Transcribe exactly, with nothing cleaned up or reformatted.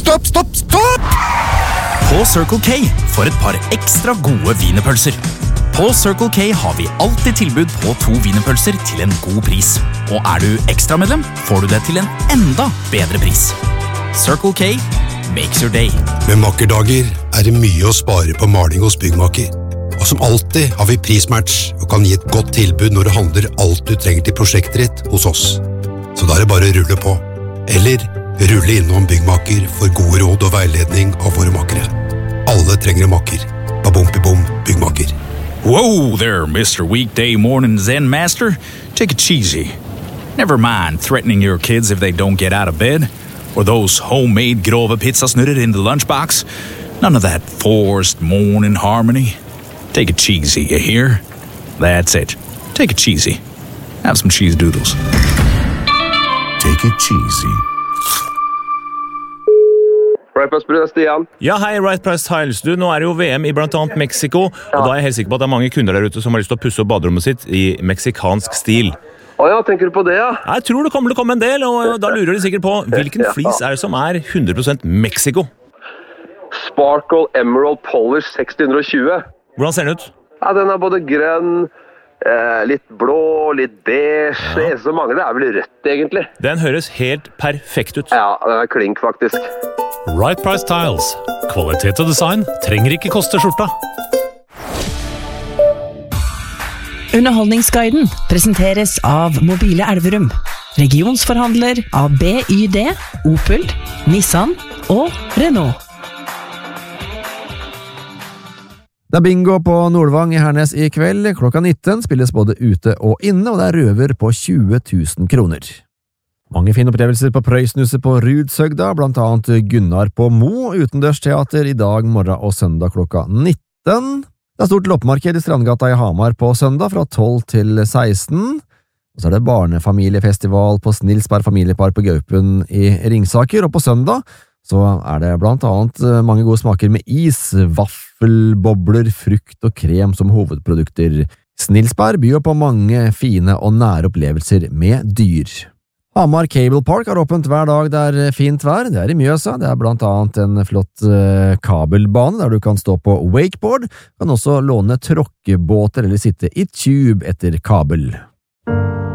stopp, stopp, stopp! På Circle K for et par ekstra gode wienerpølser. På Circle K har vi alltid tilbud på to wienerpølser til en god pris. Og er du ekstramedlem, får du det til en enda bedre pris. Circle K makes your day. Med makkerdager er det mye å spare på maling hos Byggmaker. Og som alltid har vi prismatch og kan gi et godt tilbud når du handler alt du trenger til prosjektet ditt hos oss. Så da er det bare å rulle på. Eller rulle innom Byggmaker for gode råd og veiledning av våre makkere. Alle trenger en makker. Babompi-bom, Byggmaker. Whoa there, Mister Weekday Morning Zen Master. Take it cheesy. Never mind threatening your kids if they don't get out of bed. Or those homemade grove pizzasnurrer in the lunchbox. None of that forced morning harmony. Take it cheesy, you hear? That's it. Take it cheesy. Have some cheese doodles. Take it cheesy. Right Price Tiles, Stian. Ja, hei, Right Price Tiles. Du, nå er det jo V M i blant annet Mexico, og da er jeg helt sikker på at det er mange kunder der ute som har lyst til å pusse opp baderommet sitt i meksikansk stil. Åja, tenker du på det, ja? Jeg tror det kommer til å komme en del, og da lurer de sikkert på hvilken flis er det som er hundre prosent Mexico? Sparkle Emerald Polish seksten tjue. Hvordan ser den ut? Ja, den er både grønn, eh, litt blå, litt beige. Ja. Det eneste som mangler er vel rødt, egentlig. Den høres helt perfekt ut. Ja, den er klink, faktisk. Right Price Tiles. Kvalitet og design trenger ikke koste skjorta. Underholdningsguiden presenteres av Mobile Elverum, regionsforhandler av B Y D, Opel, Nissan og Renault. Det er bingo på Nordvang i Hernes i kveld. Klokka nitten spilles både ute og inne, og det er røver på tjue tusen kroner. Mange fine opplevelser på Prøysnuset på Rudsøgda, blant annet Gunnar på Mo, utendørsteater i dag, morgen og søndag klokka nitten. Det er stort loppemarked i Strandgata i Hamar på søndag fra tolv til seksten. Og så er det barnefamiliefestival på Snilsberg familiepar på Gaupen i Ringsaker, og på søndag så er det blant annet mange gode smaker med is, vaffel, bobler, frukt og krem som hovedprodukter. Snilsberg byr på mange fine og nære opplevelser med dyr. Hamar Cable Park har åpent hver dag det er fint vær. Det er i Mjøsa. Det er blant annet en flott uh, kabelbane der du kan stå på wakeboard. Du kan også låne tråkkebåter eller sitte i tube etter kabel.